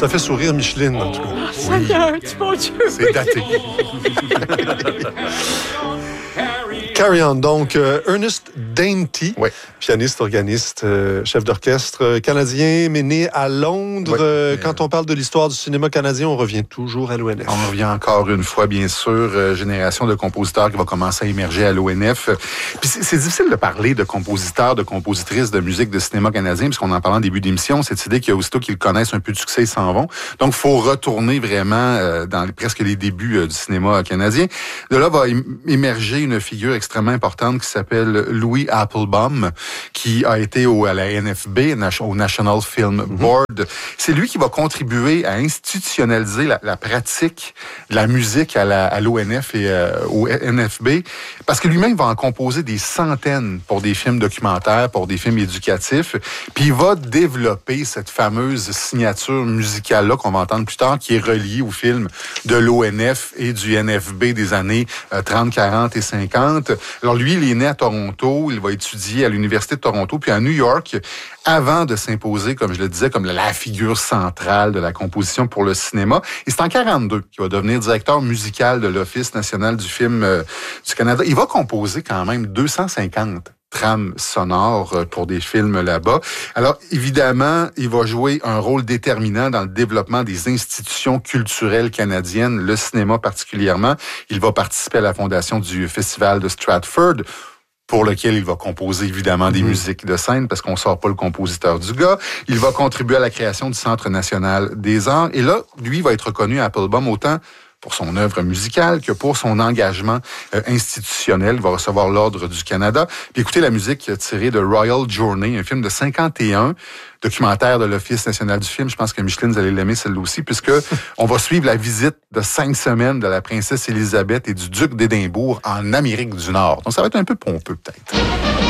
Ça fait sourire Micheline, en tout cas. Seigneur, tu mon Dieu. C'est daté. Carry On, donc Ernest Dainty, Oui. pianiste, organiste, chef d'orchestre canadien, mais né à Londres. Oui. Quand on parle de l'histoire du cinéma canadien, on revient toujours à l'ONF. On revient encore une fois, bien sûr, génération de compositeurs qui va commencer à émerger à l'ONF. Puis c'est difficile de parler de compositeurs, de compositrices de musique de cinéma canadien, puisqu'on en parlait en début d'émission, cette idée qu'il y a aussitôt qu'ils connaissent un peu de succès, ils s'en vont. Donc, il faut retourner vraiment dans presque les débuts du cinéma canadien. De là va émerger une figure extrêmement importante qui s'appelle Louis Applebaum, qui a été à la NFB, au National Film Board. C'est lui qui va contribuer à institutionnaliser la pratique de la musique à l'ONF et au NFB, parce que lui-même va en composer des centaines pour des films documentaires, pour des films éducatifs, puis il va développer cette fameuse signature musicale-là qu'on va entendre plus tard, qui est reliée au film de l'ONF et du NFB des années 30, 40 et 50. Alors lui, il est né à Toronto, il va étudier à l'Université de Toronto, puis à New York, avant de s'imposer, comme je le disais, comme la figure centrale de la composition pour le cinéma. Et c'est en 42 qu'il va devenir directeur musical de l'Office national du film du Canada. Il va composer quand même 250 trames sonores pour des films là-bas. Alors, évidemment, il va jouer un rôle déterminant dans le développement des institutions culturelles canadiennes, le cinéma particulièrement. Il va participer à la fondation du Festival de Stratford, pour lequel il va composer évidemment des musiques de scène, parce qu'on sort pas le compositeur du gars. Il va contribuer à la création du Centre national des arts. Et là, lui va être reconnu à Applebaum autant pour son œuvre musicale que pour son engagement institutionnel. Il va recevoir l'Ordre du Canada. Puis écoutez la musique tirée de Royal Journey, un film de 51, documentaire de l'Office national du film. Je pense que Micheline, vous allez l'aimer celle-là aussi, puisque on va suivre la visite de 5 semaines de la princesse Élisabeth et du duc d'Édimbourg en Amérique du Nord. Donc ça va être un peu pompeux peut-être.